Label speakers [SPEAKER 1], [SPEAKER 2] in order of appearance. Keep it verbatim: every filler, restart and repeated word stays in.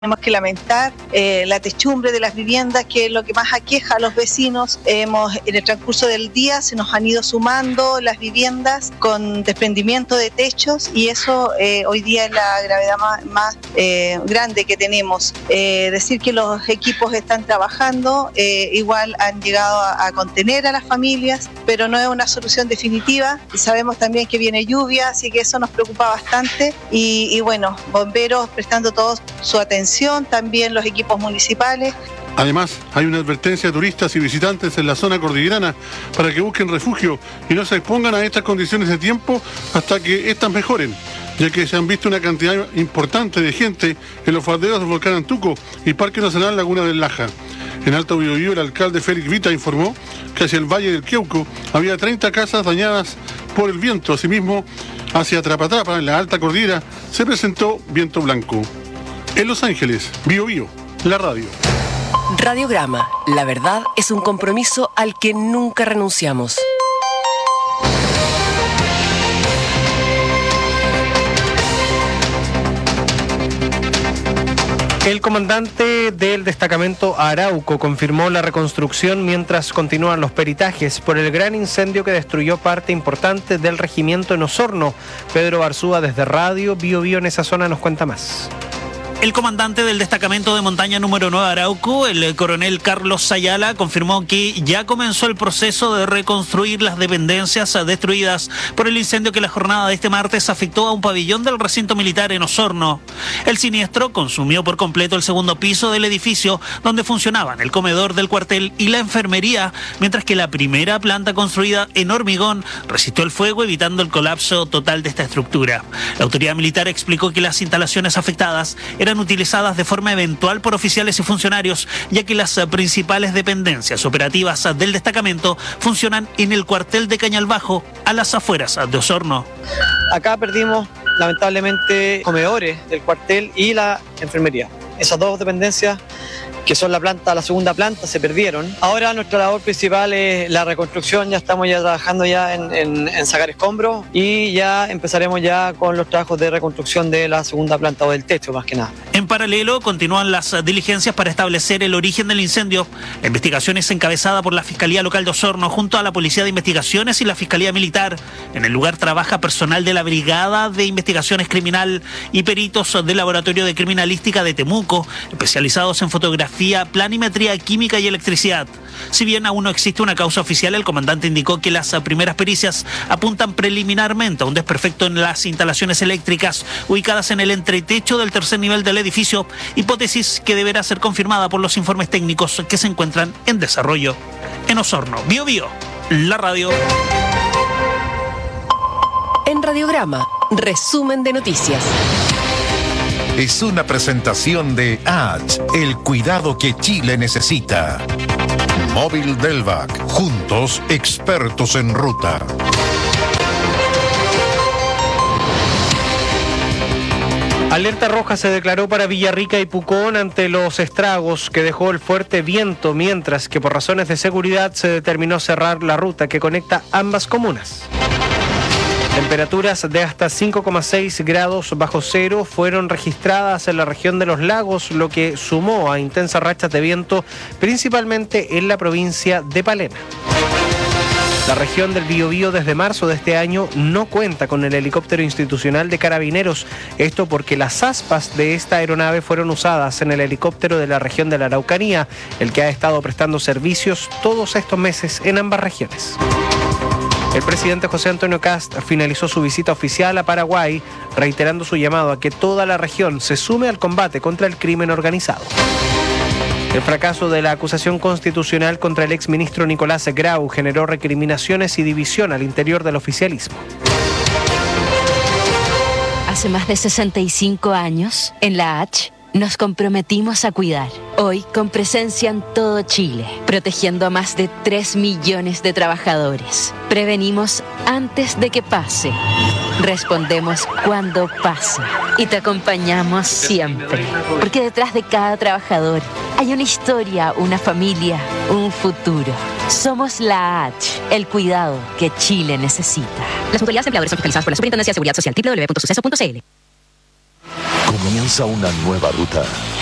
[SPEAKER 1] Tenemos que lamentar eh, la techumbre de las viviendas, que es lo que más aqueja a los vecinos. Hemos, en el transcurso del día se nos han ido sumando las viviendas con desprendimiento de techos y eso eh, hoy día es la gravedad más, más eh, grande que tenemos. Eh, decir que los equipos están trabajando, eh, igual han llegado a, a contener a las familias, pero no es una solución definitiva. Y sabemos también que viene lluvia, así que eso nos preocupa bastante. Y, y bueno, bomberos prestando toda su atención, también los equipos municipales.
[SPEAKER 2] Además, hay una advertencia a turistas y visitantes en la zona cordillerana para que busquen refugio y no se expongan a estas condiciones de tiempo hasta que éstas mejoren, ya que se han visto una cantidad importante de gente en los faldeos del volcán Antuco y Parque Nacional Laguna del Laja. En Alto Biobío, el alcalde Félix Vita informó que hacia el Valle del Queuco había treinta casas dañadas por el viento. Asimismo, hacia Trapatrapa, en la alta cordillera, se presentó viento blanco. En Los Ángeles, Biobío, la radio.
[SPEAKER 3] Radiograma, la verdad es un compromiso al que nunca renunciamos.
[SPEAKER 4] El comandante del destacamento Arauco confirmó la reconstrucción mientras continúan los peritajes por el gran incendio que destruyó parte importante del regimiento en Osorno. Pedro Barzúa desde Radio Biobío en esa zona nos cuenta más.
[SPEAKER 5] El comandante del destacamento de montaña número nueve Arauco, el coronel Carlos Sayala, confirmó que ya comenzó el proceso de reconstruir las dependencias destruidas por el incendio que la jornada de este martes afectó a un pabellón del recinto militar en Osorno. El siniestro consumió por completo el segundo piso del edificio donde funcionaban el comedor del cuartel y la enfermería, mientras que la primera planta construida en hormigón resistió el fuego, evitando el colapso total de esta estructura. La autoridad militar explicó que las instalaciones afectadas eran utilizadas de forma eventual por oficiales y funcionarios, ya que las principales dependencias operativas del destacamento funcionan en el cuartel de Cañalbajo, a las afueras de Osorno.
[SPEAKER 6] Acá perdimos lamentablemente comedores del cuartel y la enfermería. Esas dos dependencias, que son la planta, la segunda planta, se perdieron. Ahora nuestra labor principal es la reconstrucción. Ya estamos ya trabajando ya en, en, en sacar escombros y ya empezaremos ya con los trabajos de reconstrucción de la segunda planta o del techo, más que nada.
[SPEAKER 5] En paralelo, continúan las diligencias para establecer el origen del incendio. La investigación es encabezada por la Fiscalía Local de Osorno junto a la Policía de Investigaciones y la Fiscalía Militar. En el lugar trabaja personal de la Brigada de Investigaciones Criminal y peritos del Laboratorio de Criminalística de Temuco, especializados en fotografía, planimetría, química y electricidad. Si bien aún no existe una causa oficial, el comandante indicó que las primeras pericias apuntan preliminarmente a un desperfecto en las instalaciones eléctricas ubicadas en el entretecho del tercer nivel del edificio, hipótesis que deberá ser confirmada por los informes técnicos que se encuentran en desarrollo. En Osorno, Biobío, la radio.
[SPEAKER 3] En Radiograma, resumen de noticias.
[SPEAKER 7] Es una presentación de H, el cuidado que Chile necesita. Móvil Delvac, juntos expertos en ruta.
[SPEAKER 4] Alerta roja se declaró para Villarrica y Pucón ante los estragos que dejó el fuerte viento, mientras que por razones de seguridad se determinó cerrar la ruta que conecta ambas comunas. Temperaturas de hasta cinco coma seis grados bajo cero fueron registradas en la región de los lagos, lo que sumó a intensas rachas de viento, principalmente en la provincia de Palena. La región del Biobío desde marzo de este año no cuenta con el helicóptero institucional de Carabineros, esto porque las aspas de esta aeronave fueron usadas en el helicóptero de la región de la Araucanía, el que ha estado prestando servicios todos estos meses en ambas regiones. El presidente José Antonio Kast finalizó su visita oficial a Paraguay, reiterando su llamado a que toda la región se sume al combate contra el crimen organizado. El fracaso de la acusación constitucional contra el exministro Nicolás Grau generó recriminaciones y división al interior del oficialismo.
[SPEAKER 8] Hace más de sesenta y cinco años, en la H, nos comprometimos a cuidar. Hoy, con presencia en todo Chile, protegiendo a más de tres millones de trabajadores. Prevenimos antes de que pase. Respondemos cuando pase. Y te acompañamos siempre. Porque detrás de cada trabajador hay una historia, una familia, un futuro. Somos la H, el cuidado que Chile necesita. Las autoridades empleadoras son fiscalizadas por la Superintendencia de Seguridad Social, doble u doble u doble u punto suceso punto c l.
[SPEAKER 9] Comienza una nueva ruta